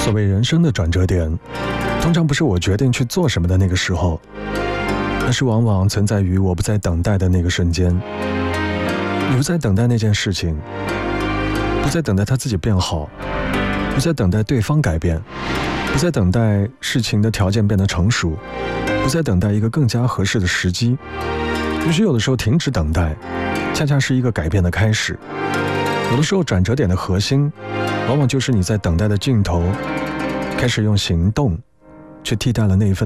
所谓人生的转折点，通常不是我决定去做什么的那个时候，而是往往存在于我不再等待的那个瞬间。你不再等待那件事情，不再等待它自己变好，不再等待对方改变，不再等待事情的条件变得成熟，不再等待一个更加合适的时机。也许有的时候停止等待，恰恰是一个改变的开始。有的时候转折点的核心，往往就是你在等待的尽头，开始用行动去替代了那一份